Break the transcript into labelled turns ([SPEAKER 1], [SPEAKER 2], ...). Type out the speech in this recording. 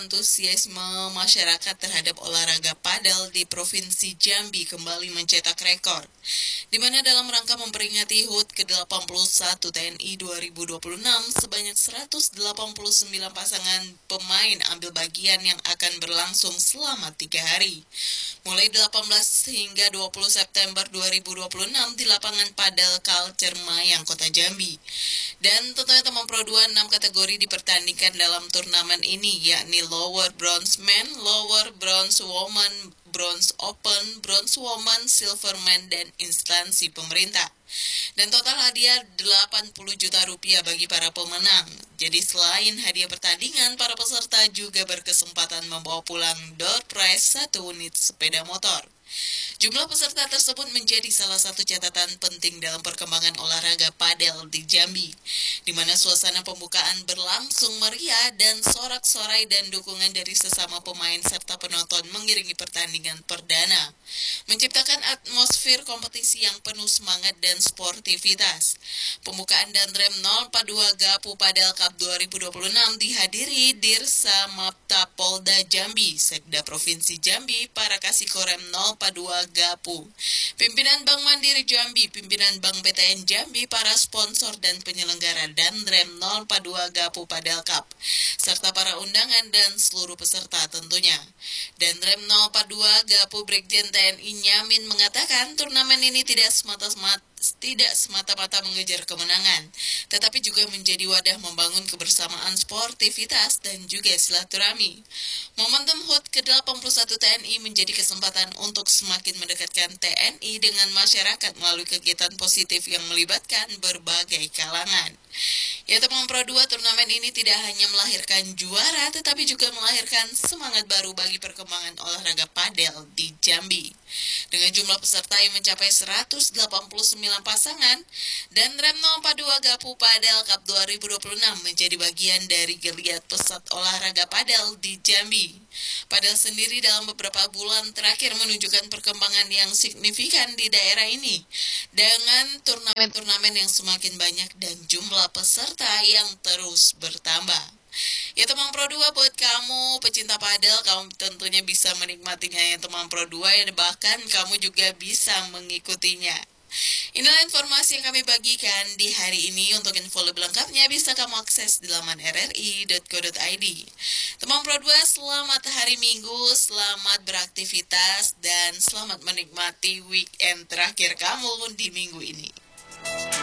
[SPEAKER 1] antusiasme masyarakat terhadap olahraga padel di Provinsi Jambi kembali mencetak rekor, di mana dalam rangka memperingati HUT ke-81 TNI 2026, sebanyak 189 pasangan pemain ambil bagian yang akan berlangsung selama 3 hari. Mulai 18 hingga 20 September 2026 di lapangan Padel Culture Mayang, Kota Jambi. Dan tentunya teman Pro 2 6 kategori dipertandingkan dalam turnamen ini, yakni Lower Bronze Men, Lower Bronze Woman, Bronze Open, Bronze Woman, Silver Man, dan instansi pemerintah. Dan total hadiah 80 juta rupiah bagi para pemenang. Jadi selain hadiah pertandingan, para peserta juga berkesempatan membawa pulang door prize 1 unit sepeda motor. Jumlah peserta tersebut menjadi salah satu catatan penting dalam perkembangan olahraga padel di Jambi, di mana suasana pembukaan berlangsung meriah dan sorak-sorai dan dukungan dari sesama pemain serta penonton mengiringi pertandingan perdana, menciptakan atmosfer kompetisi yang penuh semangat dan sportivitas. Pembukaan Danrem 042 Gapu Padel Cup 2026 dihadiri Dirsa Mapta Polda Jambi, Sekda Provinsi Jambi, para kasih korem 042 Gapu, pimpinan Bank Mandiri Jambi, pimpinan Bank BTN Jambi, para sponsor dan penyelenggara Danrem 042 Gapu Padel Cup, serta para undangan dan seluruh peserta tentunya. Danrem 042 Gapu Brigjen TNI Nyamin mengatakan turnamen ini tidak semata-mata mengejar kemenangan, tetapi juga menjadi wadah membangun kebersamaan sportivitas dan juga silaturahmi. Momentum HUT ke-81 TNI menjadi kesempatan untuk semakin mendekatkan TNI dengan masyarakat melalui kegiatan positif yang melibatkan berbagai kalangan. Ya teman Pro 2, turnamen ini tidak hanya melahirkan juara, tetapi juga melahirkan semangat baru bagi perkembangan olahraga padel di Jambi. Dengan jumlah peserta yang mencapai 189 pasangan, dan Danrem 042 Gapu Padel Cup 2026 menjadi bagian dari geliat pesat olahraga padel di Jambi. Padel sendiri dalam beberapa bulan terakhir menunjukkan perkembangan yang signifikan di daerah ini, dengan turnamen-turnamen yang semakin banyak dan jumlah peserta yang terus bertambah. Ya teman Pro 2, buat kamu pecinta padel, kamu tentunya bisa menikmatinya ya teman Pro 2, ya, bahkan kamu juga bisa mengikutinya. Inilah informasi yang kami bagikan di hari ini. Untuk info lebih lengkapnya bisa kamu akses di laman rri.co.id. Teman Pro 2, selamat hari Minggu, selamat beraktivitas, dan selamat menikmati weekend terakhir kamu di minggu ini.